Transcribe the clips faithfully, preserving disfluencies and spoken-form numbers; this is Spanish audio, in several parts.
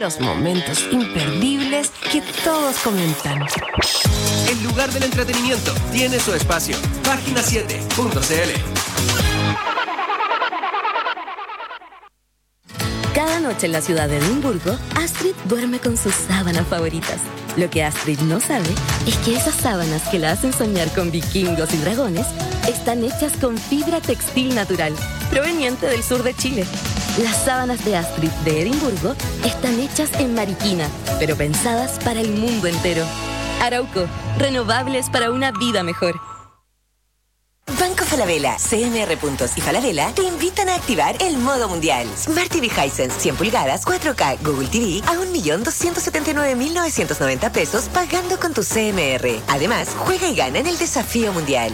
los momentos imperdibles que todos comentan. El lugar del entretenimiento tiene su espacio. Página siete punto c l. Cada noche en la ciudad de Edimburgo, Astrid duerme con sus sábanas favoritas. Lo que Astrid no sabe es que esas sábanas que la hacen soñar con vikingos y dragones están hechas con fibra textil natural, proveniente del sur de Chile. Las sábanas de Astrid de Edimburgo están hechas en Mariquina, pero pensadas para el mundo entero. Arauco, renovables para una vida mejor. Banco Falabella, C M R Puntos y Falabella te invitan a activar el modo mundial. Smart T V Hisense cien pulgadas cuatro K Google T V a un millón doscientos setenta y nueve mil novecientos noventa pesos pagando con tu C M R. Además, juega y gana en el desafío mundial.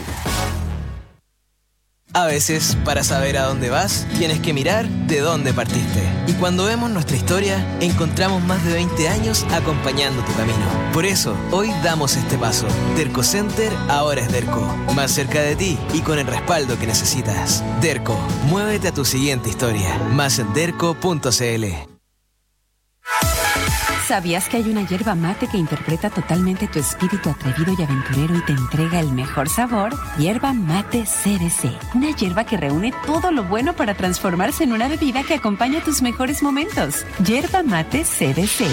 A veces, para saber a dónde vas, tienes que mirar de dónde partiste. Y cuando vemos nuestra historia, encontramos más de veinte años acompañando tu camino. Por eso, hoy damos este paso. Derco Center ahora es Derco. Más cerca de ti y con el respaldo que necesitas. Derco, muévete a tu siguiente historia. Más en derco punto c l. ¿Sabías que hay una yerba mate que interpreta totalmente tu espíritu atrevido y aventurero y te entrega el mejor sabor? Yerba Mate C B C. Una yerba que reúne todo lo bueno para transformarse en una bebida que acompaña tus mejores momentos. Yerba Mate C B C.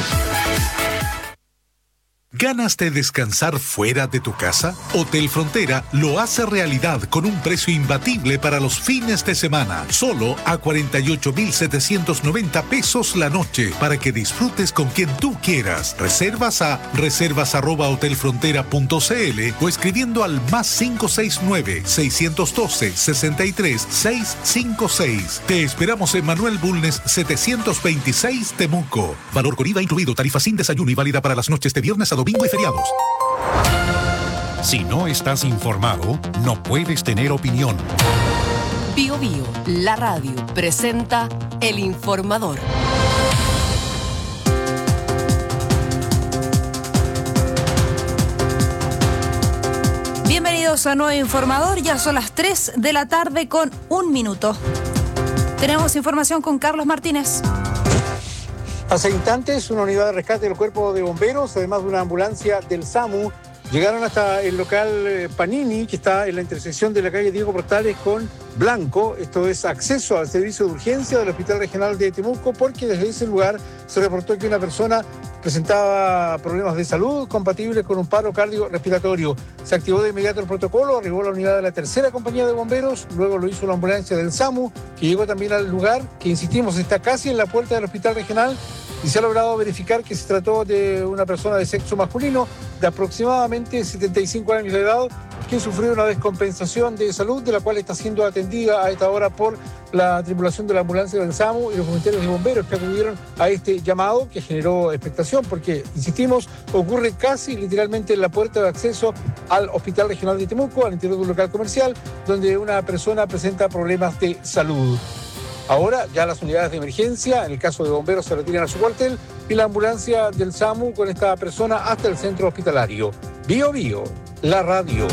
¿Ganas de descansar fuera de tu casa? Hotel Frontera lo hace realidad con un precio imbatible para los fines de semana. Solo a cuarenta y ocho mil setecientos noventa pesos la noche para que disfrutes con quien tú quieras. Reservas a reservas arroba hotelfrontera punto c l o escribiendo al más cinco seis nueve, seis uno dos, seis tres, seis cinco seis. Te esperamos en Manuel Bulnes setecientos veintiséis Temuco. Valor con I V A incluido, tarifa sin desayuno y válida para las noches de viernes a domingo y feriados. Si no estás informado, no puedes tener opinión. Bio Bio, la radio, presenta El Informador. Bienvenidos a Nuevo Informador, ya son las tres de la tarde con un minuto. Tenemos información con Carlos Martínez. Hace instantes, una unidad de rescate del Cuerpo de Bomberos, además de una ambulancia del SAMU, llegaron hasta el local Panini, que está en la intersección de la calle Diego Portales con Blanco. Esto es acceso al servicio de urgencia del Hospital Regional de Temuco, porque desde ese lugar se reportó que una persona presentaba problemas de salud compatibles con un paro cardiorrespiratorio. Se activó de inmediato el protocolo, arribó la unidad de la tercera compañía de bomberos, luego lo hizo la ambulancia del SAMU, que llegó también al lugar, que insistimos, está casi en la puerta del Hospital Regional, y se ha logrado verificar que se trató de una persona de sexo masculino de aproximadamente setenta y cinco años de edad, que sufrió una descompensación de salud, de la cual está siendo atendida a esta hora por la tripulación de la ambulancia del SAMU y los voluntarios de bomberos que acudieron a este llamado, que generó expectación porque, insistimos, ocurre casi literalmente en la puerta de acceso al Hospital Regional de Temuco, al interior de un local comercial, donde una persona presenta problemas de salud. Ahora ya las unidades de emergencia, en el caso de bomberos, se retiran a su cuartel y la ambulancia del SAMU con esta persona hasta el centro hospitalario. Bio Bio, la radio.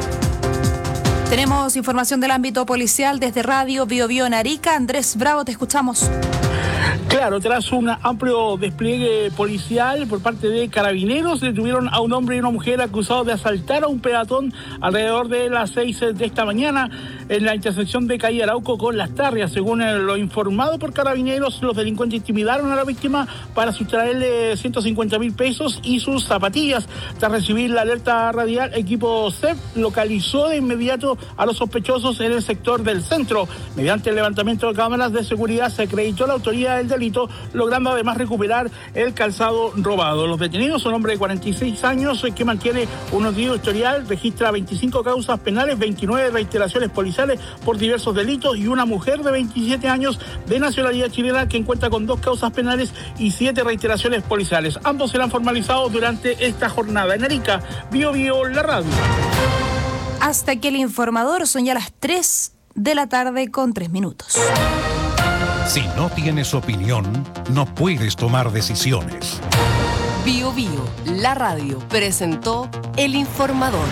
Tenemos información del ámbito policial desde Radio Bio Bio en Arica. Andrés Bravo, te escuchamos. Claro, tras un amplio despliegue policial por parte de carabineros, detuvieron a un hombre y una mujer acusados de asaltar a un peatón alrededor de las seis de esta mañana en la intersección de calle Arauco con Las Tarrias. Según lo informado por carabineros, los delincuentes intimidaron a la víctima para sustraerle ciento cincuenta mil pesos y sus zapatillas. Tras recibir la alerta radial, equipo C E P localizó de inmediato a los sospechosos en el sector del centro. Mediante el levantamiento de cámaras de seguridad se acreditó la autoría del delito, logrando además recuperar el calzado robado. Los detenidos son un hombre de cuarenta y seis años que mantiene un nutrido historial, registra veinticinco causas penales, veintinueve reiteraciones policiales por diversos delitos, y una mujer de veintisiete años de nacionalidad chilena que cuenta con dos causas penales y siete reiteraciones policiales. Ambos serán formalizados durante esta jornada. En Arica, Bio Bio, la radio. Hasta aquí el informador, son ya las tres de la tarde con tres minutos. Si no tienes opinión, no puedes tomar decisiones. Bio Bio, la radio, presentó El Informador.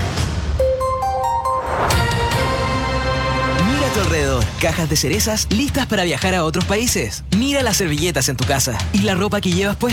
Mira a tu alrededor, cajas de cerezas listas para viajar a otros países. Mira las servilletas en tu casa y la ropa que llevas puesta.